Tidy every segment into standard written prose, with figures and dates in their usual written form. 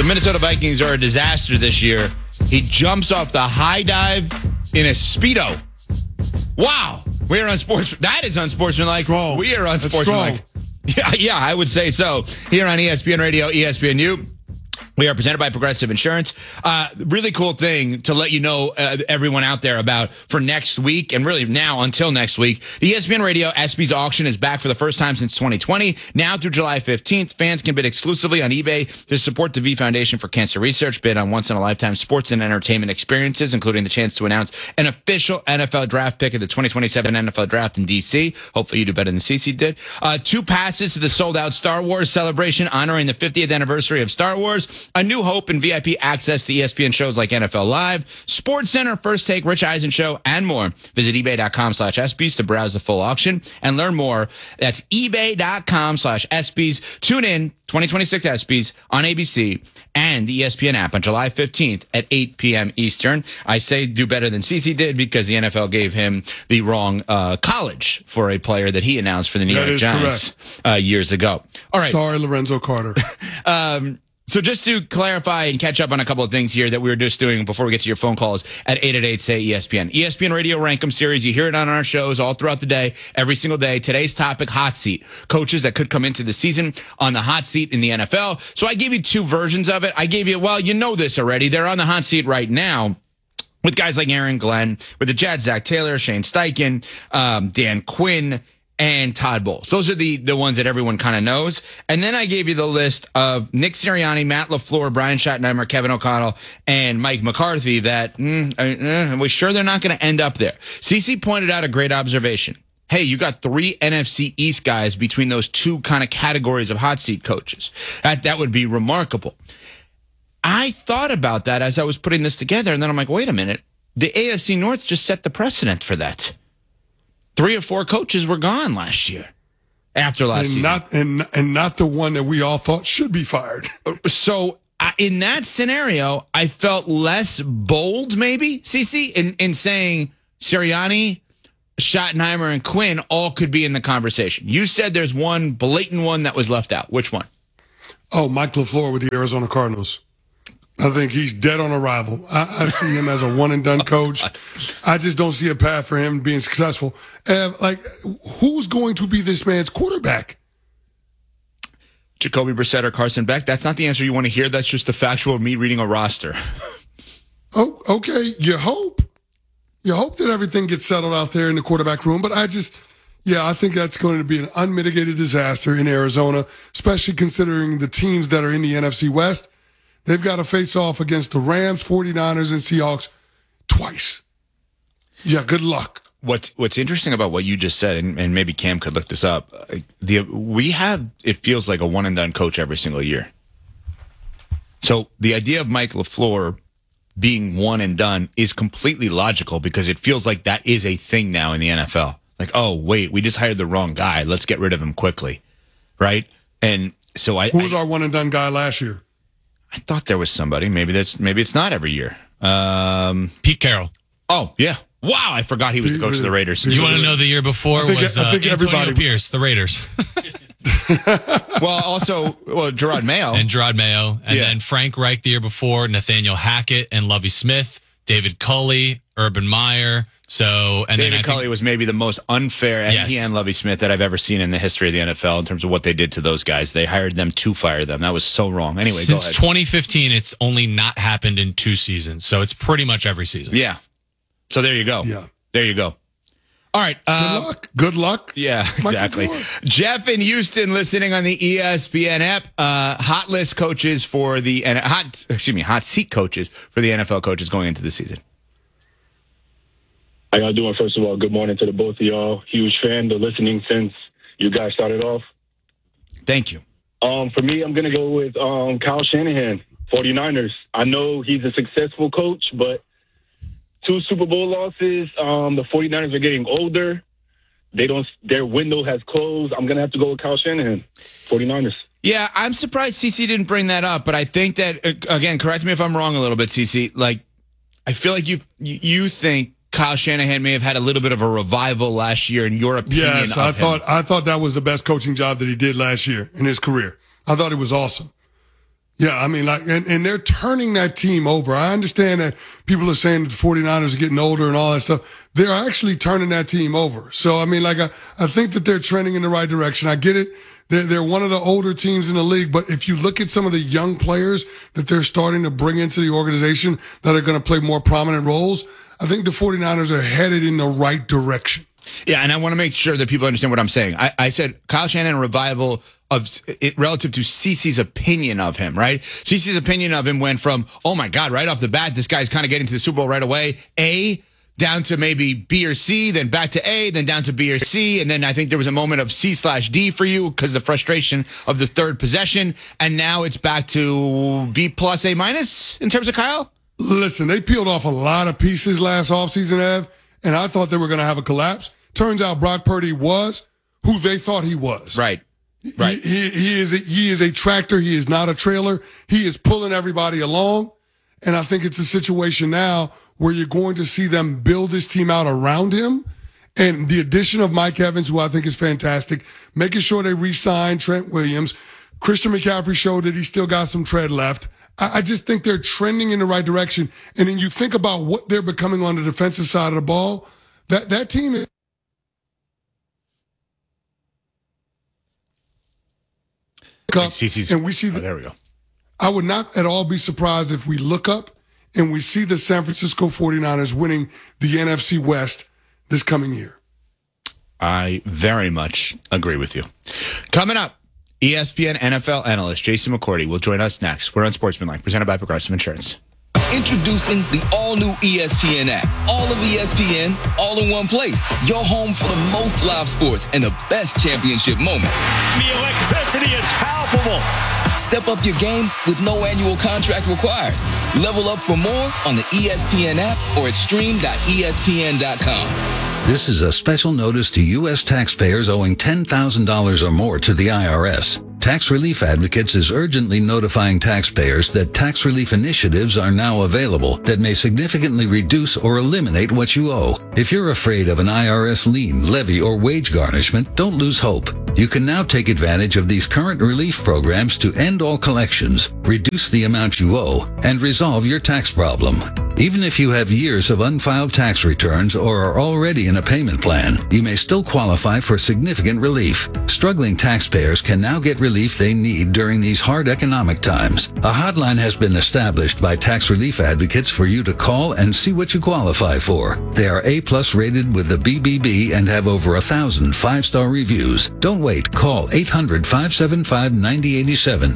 The Minnesota Vikings are a disaster this year. He jumps off the high dive in a Speedo. Wow. We are on sports. That is unsportsmanlike. Strong. We are unsportsmanlike. Yeah, I would say so. Here on ESPN Radio, ESPNU. We are presented by Progressive Insurance. Really cool thing to let you know, everyone out there, about for next week, and really now until next week. The ESPN Radio ESPYs auction is back for the first time since 2020. Now through July 15th, fans can bid exclusively on eBay to support the V Foundation for Cancer Research. Bid on once-in-a-lifetime sports and entertainment experiences, including the chance to announce an official NFL draft pick of the 2027 NFL Draft in D.C. Hopefully you do better than CeCe did. 2 passes to the sold-out Star Wars celebration honoring the 50th anniversary of Star Wars. A new hope in VIP access to ESPN shows like NFL Live, Sports Center, First Take, Rich Eisen Show, and more. Visit ebay.com/ESPYs to browse the full auction and learn more. That's ebay.com/ESPYs. Tune in 2026 ESPYs on ABC and the ESPN app on July 15th at 8 p.m. Eastern. I say do better than CeCe did because the NFL gave him the wrong college for a player that he announced for the New York Giants years ago. All right. Sorry, Lorenzo Carter. So just to clarify and catch up on a couple of things here that we were just doing before we get to your phone calls at 888-SAY-ESPN. ESPN Radio Rank 'em series. You hear it on our shows all throughout the day, every single day. Today's topic, hot seat. Coaches that could come into the season on the hot seat in the NFL. So I gave you 2 versions of it. I gave you, well, you know this already. They're on the hot seat right now with guys like Aaron Glenn, with the Jets, Zach Taylor, Shane Steichen, Dan Quinn, and Todd Bowles. Those are the ones that everyone kind of knows. And then I gave you the list of Nick Sirianni, Matt LaFleur, Brian Schottenheimer, Kevin O'Connell, and Mike McCarthy that we're sure they're not going to end up there. CeCe pointed out a great observation. Hey, you got 3 NFC East guys between those 2 kind of categories of hot seat coaches. That would be remarkable. I thought about that as I was putting this together, and then I'm like, wait a minute. The AFC North just set the precedent for that. 3 or 4 coaches were gone last year after last season. Not the one that we all thought should be fired. So in that scenario, I felt less bold, maybe, CeCe, in saying Sirianni, Schottenheimer, and Quinn all could be in the conversation. You said there's one blatant one that was left out. Which one? Oh, Mike LaFleur with the Arizona Cardinals. I think he's dead on arrival. I see him as a one-and-done coach. I just don't see a path for him being successful. Who's going to be this man's quarterback? Jacoby Brissett or Carson Beck? That's not the answer you want to hear. That's just the factual of me reading a roster. Oh, okay. You hope. You hope that everything gets settled out there in the quarterback room. But I think that's going to be an unmitigated disaster in Arizona, especially considering the teams that are in the NFC West. They've got to face off against the Rams, 49ers, and Seahawks twice. Yeah, good luck. What's interesting about what you just said, and maybe Cam could look this up, we have, it feels like a one-and-done coach every single year. So the idea of Mike LaFleur being one and done is completely logical because it feels like that is a thing now in the NFL. Like, oh, wait, we just hired the wrong guy. Let's get rid of him quickly, right? And so who was our one-and-done guy last year? I thought there was somebody. Maybe it's not every year. Pete Carroll. Oh, yeah. Wow, I forgot he was the coach of the Raiders. Do you want to know the year before was Antonio Pierce, the Raiders. Gerard Mayo. And then Frank Reich the year before, Nathaniel Hackett and Lovie Smith, David Culley, Urban Meyer. David Culley was maybe the most unfair, he and Lovie Smith, that I've ever seen in the history of the NFL in terms of what they did to those guys. They hired them to fire them. That was so wrong. Anyway, since 2015, it's only not happened in 2 seasons, so it's pretty much every season. Yeah. So there you go. Yeah. There you go. All right. Good luck. Yeah, exactly. Jeff in Houston listening on the ESPN app. Hot list coaches for the hot seat coaches for the NFL coaches going into the season. How y'all doing? First of all, good morning to the both of y'all. Huge fan, been listening since you guys started off. Thank you. For me, I'm going to go with Kyle Shanahan, 49ers. I know he's a successful coach, but 2 Super Bowl losses. The 49ers are getting older. Their window has closed. I'm going to have to go with Kyle Shanahan, 49ers. Yeah, I'm surprised CeCe didn't bring that up, but I think that, again, correct me if I'm wrong a little bit, CeCe, like, I feel like you think Kyle Shanahan may have had a little bit of a revival last year in your opinion. Yes, I thought that was the best coaching job that he did last year in his career. I thought it was awesome. Yeah, I mean, and they're turning that team over. I understand that people are saying that the 49ers are getting older and all that stuff. They're actually turning that team over. So, I mean, I think that they're trending in the right direction. I get it. They're one of the older teams in the league, but if you look at some of the young players that they're starting to bring into the organization that are going to play more prominent roles, I think the 49ers are headed in the right direction. Yeah, and I want to make sure that people understand what I'm saying. I said Kyle Shanahan revival of it relative to CeCe's opinion of him, right? CeCe's opinion of him went from, oh my God, right off the bat, this guy's kind of getting to the Super Bowl right away, A, down to maybe B or C, then back to A, then down to B or C, and then I think there was a moment of C/D for you because of the frustration of the third possession, and now it's back to B plus A minus in terms of Kyle? Listen, they peeled off a lot of pieces last offseason, Ev, and I thought they were going to have a collapse. Turns out Brock Purdy was who they thought he was. Right. He is a tractor. He is not a trailer. He is pulling everybody along. And I think it's a situation now where you're going to see them build this team out around him. And the addition of Mike Evans, who I think is fantastic, making sure they re-sign Trent Williams. Christian McCaffrey showed that he still got some tread left. I just think they're trending in the right direction. And then you think about what they're becoming on the defensive side of the ball. That team is. And we see there we go. I would not at all be surprised if we look up and we see the San Francisco 49ers winning the NFC West this coming year. I very much agree with you. Coming up, ESPN NFL analyst Jason McCourty will join us next. We're on Sportsmanlike, presented by Progressive Insurance. Introducing the all-new ESPN app. All of ESPN, all in one place. Your home for the most live sports and the best championship moments. The electricity is palpable. Step up your game with no annual contract required. Level up for more on the ESPN app or at stream.espn.com. This is a special notice to U.S. taxpayers owing $10,000 or more to the IRS. Tax Relief Advocates is urgently notifying taxpayers that tax relief initiatives are now available that may significantly reduce or eliminate what you owe. If you're afraid of an IRS lien, levy, or wage garnishment, don't lose hope. You can now take advantage of these current relief programs to end all collections, reduce the amount you owe, and resolve your tax problem. Even if you have years of unfiled tax returns or are already in a payment plan, you may still qualify for significant relief. Struggling taxpayers can now get relief they need during these hard economic times. A hotline has been established by Tax Relief Advocates for you to call and see what you qualify for. They are A+ rated with the BBB and have over 1,000 5-star reviews. Don't wait. Call 800-575-9087.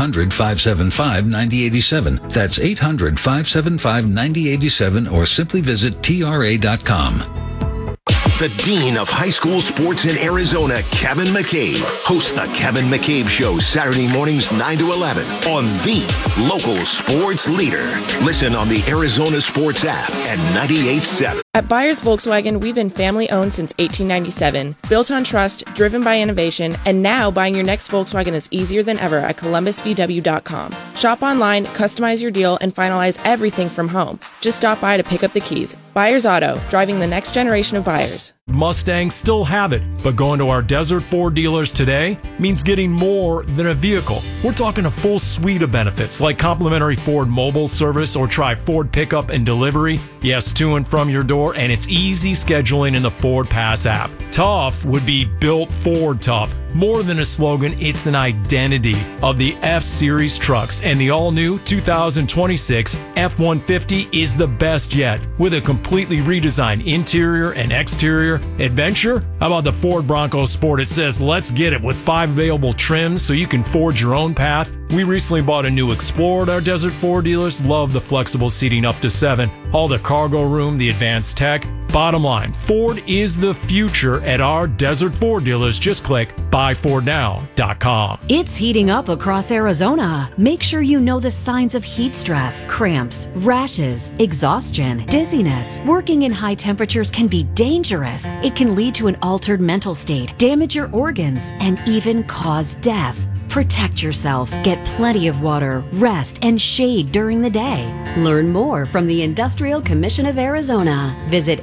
800-575-9087. That's 800-575-9087 or simply visit TRA.com. The Dean of High School Sports in Arizona, Kevin McCabe, hosts the Kevin McCabe Show Saturday mornings 9 to 11 on the local sports leader. Listen on the Arizona Sports app and 98.7. At Byers Volkswagen, we've been family-owned since 1897, built on trust, driven by innovation, and now buying your next Volkswagen is easier than ever at ColumbusVW.com. Shop online, customize your deal, and finalize everything from home. Just stop by to pick up the keys. Byers Auto, driving the next generation of buyers. Mustangs still have it, but going to our Desert Ford dealers today means getting more than a vehicle. We're talking a full suite of benefits like complimentary Ford mobile service or try Ford pickup and delivery. Yes, to and from your door, and it's easy scheduling in the Ford Pass app. Tough would be built Ford tough. More than a slogan, it's an identity of the F-Series trucks, and the all-new 2026 F-150 is the best yet. With a completely redesigned interior and exterior adventure, how about the Ford Bronco Sport? It says, let's get it, with 5 available trims so you can forge your own path. We recently bought a new Explorer at our Desert Ford dealers. Love the flexible seating up to 7. All the cargo room, the advanced tech. Bottom line, Ford is the future at our Desert Ford dealers. Just click buyfordnow.com. It's heating up across Arizona. Make sure you know the signs of heat stress, cramps, rashes, exhaustion, dizziness. Working in high temperatures can be dangerous. It can lead to an altered mental state, damage your organs, and even cause death. Protect yourself, get plenty of water, rest, and shade during the day. Learn more from the Industrial Commission of Arizona. Visit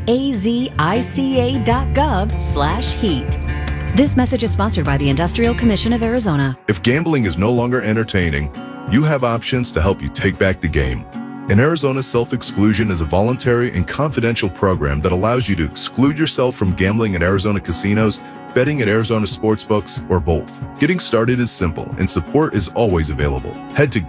azica.gov/heat. This message is sponsored by the Industrial Commission of Arizona. If gambling is no longer entertaining, you have options to help you take back the game. In Arizona, self-exclusion is a voluntary and confidential program that allows you to exclude yourself from gambling at Arizona casinos, betting at Arizona sportsbooks, or both. Getting started is simple, and support is always available. Head to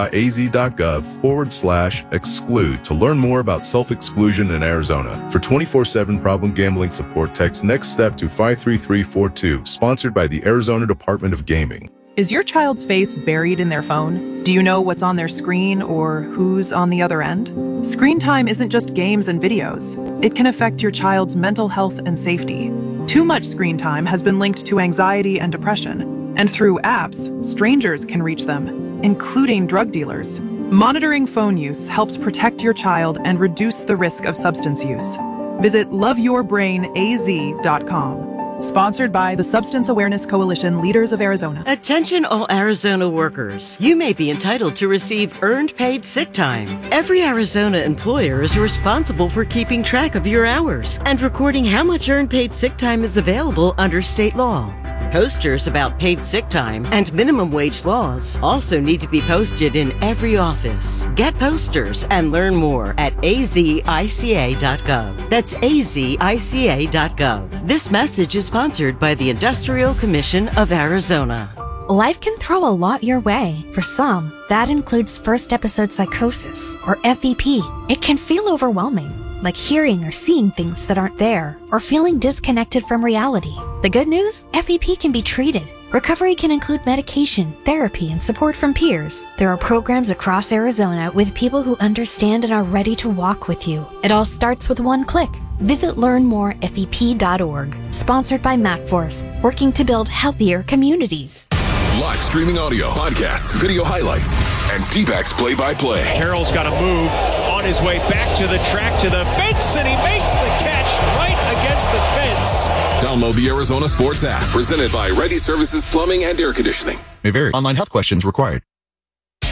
gaming.az.gov/exclude to learn more about self-exclusion in Arizona. For 24/7 problem gambling support, text Next Step to 53342, sponsored by the Arizona Department of Gaming. Is your child's face buried in their phone? Do you know what's on their screen or who's on the other end? Screen time isn't just games and videos. It can affect your child's mental health and safety. Too much screen time has been linked to anxiety and depression, and through apps, strangers can reach them, including drug dealers. Monitoring phone use helps protect your child and reduce the risk of substance use. Visit loveyourbrainaz.com. Sponsored by the Substance Awareness Coalition Leaders of Arizona. Attention all Arizona workers. You may be entitled to receive earned paid sick time. Every Arizona employer is responsible for keeping track of your hours and recording how much earned paid sick time is available under state law. Posters about paid sick time and minimum wage laws also need to be posted in every office. Get posters and learn more at azica.gov. That's azica.gov. This message is sponsored by the Industrial Commission of Arizona. Life can throw a lot your way. For some, that includes first episode psychosis, or FEP. It can feel overwhelming, like hearing or seeing things that aren't there, or feeling disconnected from reality. The good news? FEP can be treated. Recovery can include medication, therapy, and support from peers. There are programs across Arizona with people who understand and are ready to walk with you. It all starts with one click. Visit learnmorefep.org. Sponsored by MacForce, working to build healthier communities. Live streaming audio, podcasts, video highlights, and D-backs play-by-play. Carroll's got to move on his way back to the track, to the fence, and he makes the catch right against the fence. Download the Arizona Sports app, presented by Ready Services Plumbing and Air Conditioning. May vary. Online health questions required.